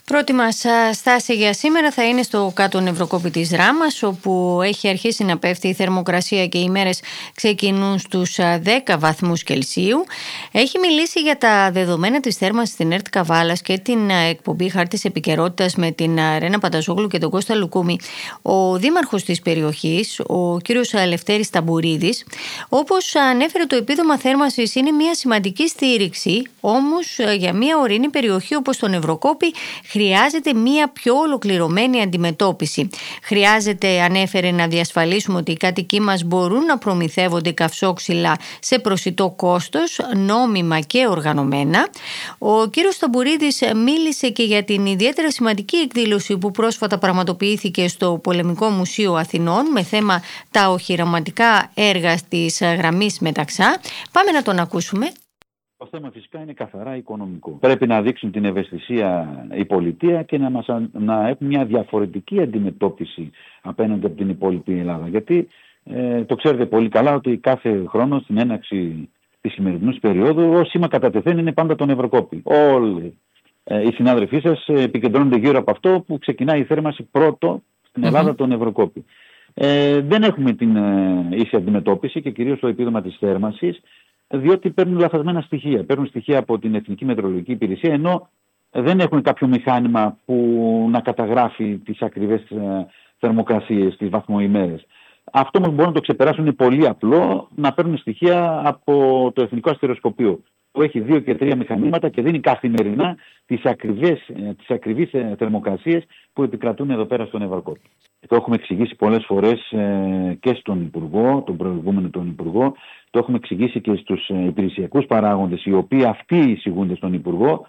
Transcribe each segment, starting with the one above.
Πρώτη μας στάση για σήμερα θα είναι στο κάτω νευροκόπη της Ράμας, όπου έχει αρχίσει να πέφτει η θερμοκρασία και οι μέρες ξεκινούν στους 10 βαθμούς Κελσίου. Έχει μιλήσει για τα δεδομένα της θέρμανσης στην ΕΡΤ Καβάλας και την εκπομπή Χάρτης Επικαιρότητας με την Ρένα Πανταζόγλου και τον Κώστα Λουκούμη ο δήμαρχος της περιοχής, ο κύριος Λευτέρης Ταμπουρίδης. Όπως ανέφερε, το επίδομα θέρμανσης είναι μια σημαντική στήριξη, όμως για μια ορεινή περιοχή όπως τον Νευροκόπη χρειάζεται μία πιο ολοκληρωμένη αντιμετώπιση. Χρειάζεται, ανέφερε, να διασφαλίσουμε ότι οι κάτοικοί μας μπορούν να προμηθεύονται καυσόξυλα σε προσιτό κόστος, νόμιμα και οργανωμένα. Ο κύριος Ταμπουρίδης μίλησε και για την ιδιαίτερα σημαντική εκδήλωση που πρόσφατα πραγματοποιήθηκε στο Πολεμικό Μουσείο Αθηνών με θέμα τα οχυρωματικά έργα της γραμμής Μεταξά. Πάμε να τον ακούσουμε. Το θέμα φυσικά είναι καθαρά οικονομικό. Πρέπει να δείξουν την ευαισθησία η πολιτεία και να έχουν μια διαφορετική αντιμετώπιση απέναντι από την υπόλοιπη Ελλάδα. Γιατί το ξέρετε πολύ καλά ότι κάθε χρόνο στην έναρξη της σημερινής περίοδου ο σήμα κατά τεθέν είναι πάντα τον Νευροκόπη. Όλοι οι συνάδελφοί σας επικεντρώνονται γύρω από αυτό που ξεκινάει η θέρμανση πρώτο στην Ελλάδα, τον Νευροκόπη. Δεν έχουμε την ίση αντιμετώπιση και κυρίως το επίδομα της θέρμανσης, διότι παίρνουν λαθασμένα στοιχεία. Παίρνουν στοιχεία από την Εθνική Μετεωρολογική Υπηρεσία, ενώ δεν έχουν κάποιο μηχάνημα που να καταγράφει τις ακριβές θερμοκρασίες, τις βαθμοημέρες. Αυτό που μπορούν να το ξεπεράσουν είναι πολύ απλό, να παίρνουν στοιχεία από το Εθνικό Αστεροσκοπείο, που έχει 2 και 3 μηχανήματα και δίνει καθημερινά τις ακριβείς θερμοκρασίες που επικρατούν εδώ πέρα στον Νευροκόπη. Το έχουμε εξηγήσει πολλές φορές και στον Υπουργό, τον προηγούμενο τον Υπουργό, το έχουμε εξηγήσει και στους υπηρεσιακούς παράγοντες, οι οποίοι αυτοί εισηγούνται στον Υπουργό.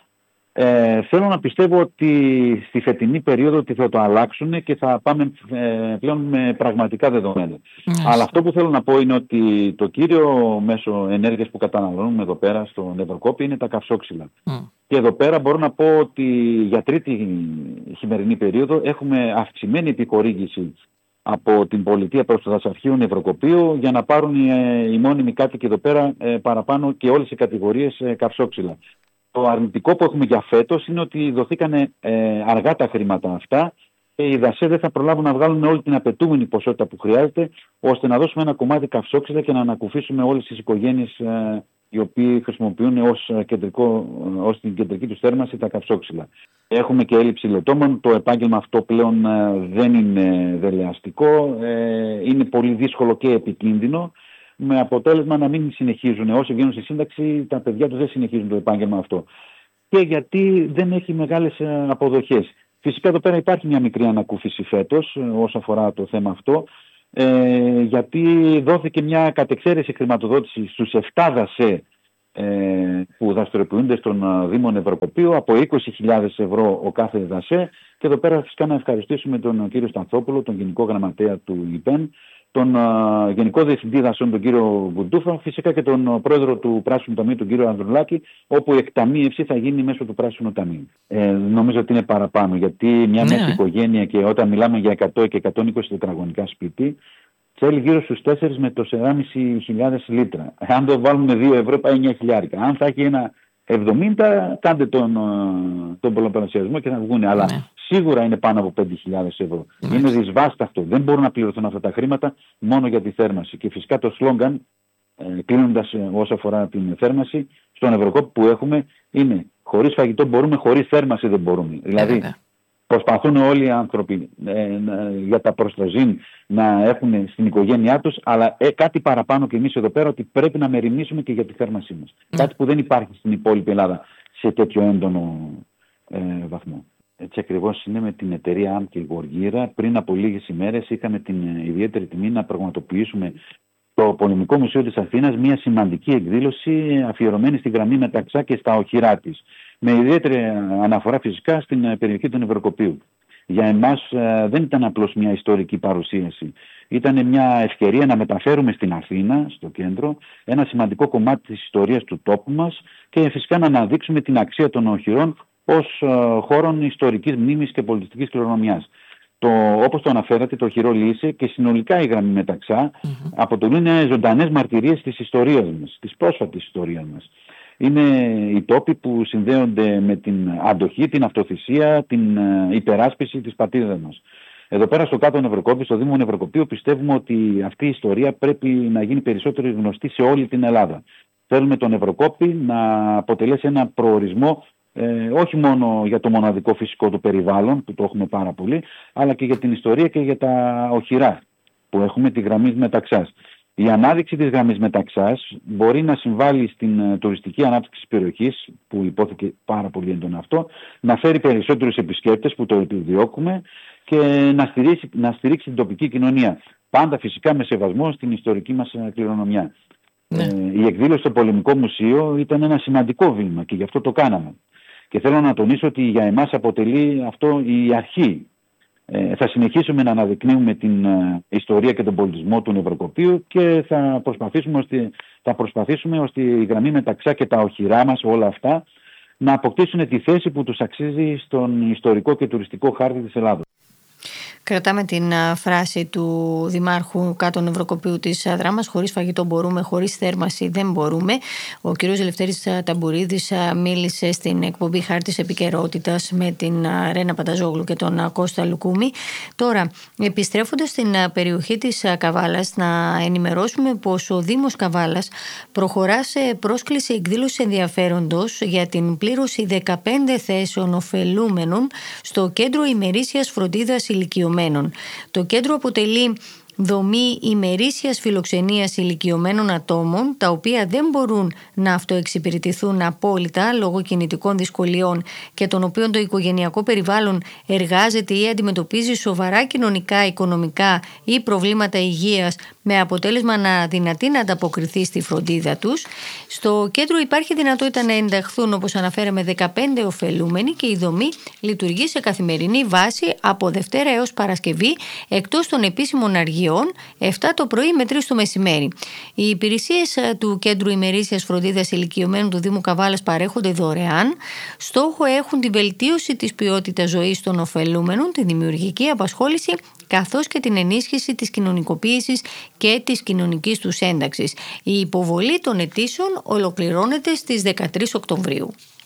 Θέλω να πιστεύω ότι στη φετινή περίοδο ότι θα το αλλάξουν και θα πάμε πλέον με πραγματικά δεδομένα. Αλλά αυτό που θέλω να πω είναι ότι το κύριο μέσο ενέργειας που καταναλώνουμε εδώ πέρα στο Νευροκόπη είναι τα καυσόξυλα. Και εδώ πέρα μπορώ να πω ότι για τρίτη χειμερινή περίοδο έχουμε αυξημένη επιχορήγηση από την πολιτεία προς το δασαρχείο Νευροκοπείου για να πάρουν οι μόνιμοι κάτοικοι εδώ πέρα παραπάνω και όλες οι κατηγορίες καυσόξυλα. Το αρνητικό που έχουμε για φέτος είναι ότι δοθήκανε αργά τα χρήματα αυτά και οι δασέ δεν θα προλάβουν να βγάλουν όλη την απαιτούμενη ποσότητα που χρειάζεται, ώστε να δώσουμε ένα κομμάτι καυσόξυλα και να ανακουφίσουμε όλες τις οικογένειες οι οποίοι χρησιμοποιούν ως την κεντρική τους θέρμανση τα καυσόξυλα. Έχουμε και έλλειψη λετόμων. Το επάγγελμα αυτό πλέον δεν είναι δελεαστικό, είναι πολύ δύσκολο και επικίνδυνο, με αποτέλεσμα να μην συνεχίζουν. Όσοι βγαίνουν στη σύνταξη, τα παιδιά τους δεν συνεχίζουν το επάγγελμα αυτό. Και γιατί δεν έχει μεγάλες αποδοχές. Φυσικά εδώ πέρα υπάρχει μια μικρή ανακούφιση φέτος όσον αφορά το θέμα αυτό, γιατί δόθηκε μια κατεξαίρεση χρηματοδότηση στους 7 δασέ που δραστηριοποιούνται στον Δήμο Νευροκοπείου από 20.000 ευρώ ο κάθε δασέ. Και εδώ πέρα φυσικά να ευχαριστήσουμε τον κύριο Στανθόπουλο, τον Γενικό Γραμματέα του ΙΠΕΝ, τον Γενικό Διευθυντή Δασών, τον κύριο Μπουντούφα, φυσικά και τον Πρόεδρο του Πράσινου Ταμείου, τον κύριο Ανδρουλάκη, όπου η εκταμείευση θα γίνει μέσω του Πράσινου Ταμείου. Νομίζω ότι είναι παραπάνω, γιατί μια μέση οικογένεια, και όταν μιλάμε για 100 και 120 τετραγωνικά σπίτι, θέλει γύρω στους 4 με το 4.500 λίτρα. Αν το βάλουμε 2 ευρώ πάει 9.000. Αν θα έχει ένα 70, κάντε τον πολλαπλασιασμό και θα βγουν. Αλλά σίγουρα είναι πάνω από 5.000 ευρώ. Είναι δυσβάσταχτο. Δεν μπορούν να πληρωθούν αυτά τα χρήματα μόνο για τη θέρμανση. Και φυσικά το σλόγγαν, κλείνοντας όσο αφορά την θέρμανση, στον Νευροκόπη που έχουμε είναι χωρίς φαγητό μπορούμε, χωρίς θέρμανση δεν μπορούμε. Δηλαδή προσπαθούν όλοι οι άνθρωποι για τα προστοζήν να έχουν στην οικογένειά τους, αλλά κάτι παραπάνω και εμείς εδώ πέρα, ότι πρέπει να μεριμνήσουμε και για τη θέρμανσή μας. Κάτι που δεν υπάρχει στην υπόλοιπη Ελλάδα σε τέτοιο έντονο βαθμό. Έτσι ακριβώς είναι με την εταιρεία Άμκη Γοργύρα. Πριν από λίγες ημέρες είχαμε την ιδιαίτερη τιμή να πραγματοποιήσουμε το Πολεμικό Μουσείο της Αθήνας μια σημαντική εκδήλωση αφιερωμένη στη γραμμή Μεταξά και στα οχυρά της. Με ιδιαίτερη αναφορά φυσικά στην περιοχή του Νευροκοπείου. Για εμάς δεν ήταν απλώς μια ιστορική παρουσίαση. Ήταν μια ευκαιρία να μεταφέρουμε στην Αθήνα, στο κέντρο, ένα σημαντικό κομμάτι της ιστορίας του τόπου μας και φυσικά να αναδείξουμε την αξία των οχυρών ως χώρων ιστορικής μνήμης και πολιτιστικής κληρονομιάς. Όπως το αναφέρατε, το οχυρό Λύσσε και συνολικά η γραμμή Μεταξά αποτελούν ζωντανές μαρτυρίες της ιστορίας μας, της πρόσφατης ιστορίας μας. είναι οι τόποι που συνδέονται με την αντοχή, την αυτοθυσία, την υπεράσπιση της πατρίδας μας. Εδώ πέρα στο Κάτω Νευροκόπη, στο Δήμο Νευροκοπίου, πιστεύουμε ότι αυτή η ιστορία πρέπει να γίνει περισσότερο γνωστή σε όλη την Ελλάδα. Θέλουμε το Νευροκόπη να αποτελέσει ένα προορισμό όχι μόνο για το μοναδικό φυσικό του περιβάλλον, που το έχουμε πάρα πολύ, αλλά και για την ιστορία και για τα οχυρά που έχουμε, τη γραμμή Μεταξάς. Η ανάδειξη της γραμμής Μεταξάς μπορεί να συμβάλλει στην τουριστική ανάπτυξη της περιοχής, που υπόθηκε πάρα πολύ έντονα αυτό, να φέρει περισσότερους επισκέπτες, που το επιδιώκουμε, και να στηρίξει την τοπική κοινωνία. Πάντα φυσικά με σεβασμό στην ιστορική μας κληρονομιά. Ναι. Η εκδήλωση στο Πολεμικό Μουσείο ήταν ένα σημαντικό βήμα και γι' αυτό το κάναμε. Και θέλω να τονίσω ότι για εμάς αποτελεί αυτό η αρχή. Θα συνεχίσουμε να αναδεικνύουμε την ιστορία και τον πολιτισμό του Νευροκοπίου και θα προσπαθήσουμε ώστε η γραμμή Μεταξά και τα οχυρά μας, όλα αυτά, να αποκτήσουν τη θέση που τους αξίζει στον ιστορικό και τουριστικό χάρτη της Ελλάδος. Κρατάμε την φράση του Δημάρχου Κάτω Νευροκοπίου της Δράμας: χωρίς φαγητό μπορούμε, χωρίς θέρμανση δεν μπορούμε. Ο κ. Ελευθέρης Ταμπουρίδης μίλησε στην εκπομπή Χάρτης Επικαιρότητας με την Ρένα Πανταζόγλου και τον Κώστα Λουκούμη. Τώρα, επιστρέφοντας στην περιοχή της Καβάλας, να ενημερώσουμε πως ο Δήμος Καβάλας προχωρά σε πρόσκληση εκδήλωση ενδιαφέροντος για την πλήρωση 15 θέσεων ωφελούμενων στο Κέντρο Ημερήσιας Φροντίδας Ηλικιωμένων. Το κέντρο αποτελεί δομή ημερήσιας φιλοξενίας ηλικιωμένων ατόμων, τα οποία δεν μπορούν να αυτοεξυπηρετηθούν απόλυτα λόγω κινητικών δυσκολιών και των οποίων το οικογενειακό περιβάλλον εργάζεται ή αντιμετωπίζει σοβαρά κοινωνικά, οικονομικά ή προβλήματα υγείας, με αποτέλεσμα να αδυνατεί να ανταποκριθεί στη φροντίδα τους. Στο κέντρο υπάρχει δυνατότητα να ενταχθούν, όπως αναφέραμε, 15 ωφελούμενοι και η δομή λειτουργεί σε καθημερινή βάση από Δευτέρα έως Παρασκευή, εκτός των επίσημων αργιών, 7 το πρωί με 3 το μεσημέρι. Οι υπηρεσίες του Κέντρου Ημερήσιας Φροντίδας Ηλικιωμένων του Δήμου Καβάλας παρέχονται δωρεάν. Στόχο έχουν τη βελτίωση της ποιότητας ζωής των ωφελούμενων, τη δημιουργική απασχόληση, καθώς και την ενίσχυση της κοινωνικοποίησης και της κοινωνικής τους ένταξης. Η υποβολή των αιτήσεων ολοκληρώνεται στις 13 Οκτωβρίου.